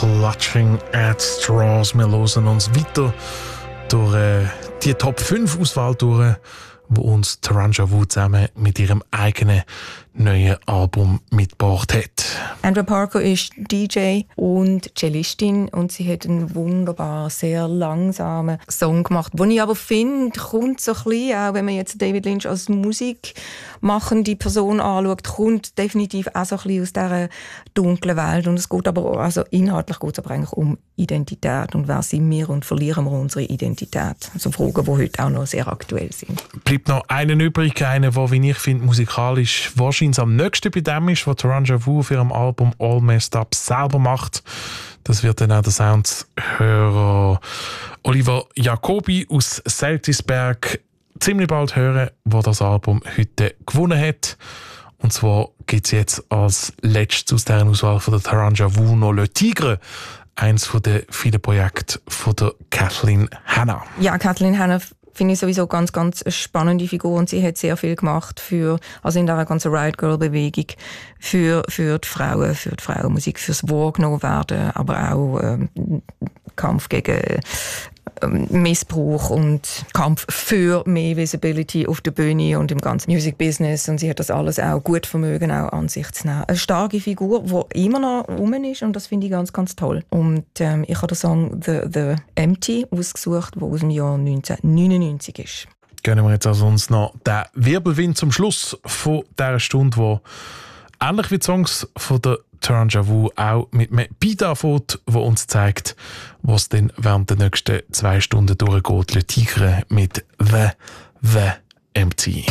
Clutching at Straws. Wir hören uns weiter durch die Top 5 Auswahl durch, wo uns Taranja Wu zusammen mit ihrem eigenen neuen Album mitgebracht hat. Andrea Parker ist DJ und Cellistin und sie hat einen wunderbar, sehr langsamen Song gemacht, den ich aber finde, kommt so ein bisschen, auch wenn man jetzt David Lynch als musikmachende Person anschaut, kommt definitiv auch so ein bisschen aus dieser dunklen Welt. Und es geht aber auch, also inhaltlich geht es aber eigentlich um Identität und wer sind wir und verlieren wir unsere Identität. Also Fragen, die heute auch noch sehr aktuell sind. Bleibt noch einen übrig, einer, der, wie ich finde, musikalisch wahrscheinlich am nächsten bei dem ist, was Taranja Wu für ihrem Album All Messed Up selber macht. Das wird dann auch der Soundhörer Oliver Jacobi aus Seltisberg ziemlich bald hören, wo das Album heute gewonnen hat. Und zwar gibt es jetzt als letztes aus dieser Auswahl von der Taranja Wu noch Le Tigre, eins von den vielen Projekten von der Kathleen Hanna. Ja, Kathleen Hanna finde ich sowieso ganz, ganz eine spannende Figur und sie hat sehr viel gemacht also in dieser ganzen Riot Girl Bewegung für die Frauenmusik, fürs wahrgenommen werden, aber auch Kampf gegen Missbrauch und Kampf für mehr Visibility auf der Bühne und im ganzen Music Business, und sie hat das alles auch gut vermögen, auch an sich zu nehmen. Eine starke Figur, die immer noch rum ist, und das finde ich ganz, ganz toll. Und ich habe den Song The Empty ausgesucht, der aus dem Jahr 1999 ist. Gönnen wir jetzt also uns noch den Wirbelwind zum Schluss von dieser Stunde, wo ähnlich wie die Songs von der Taranja Wu auch mit einem Beat anfängt, der uns zeigt, was dann während der nächsten 2 Stunden durchgeht. Le Tigre mit The Empty.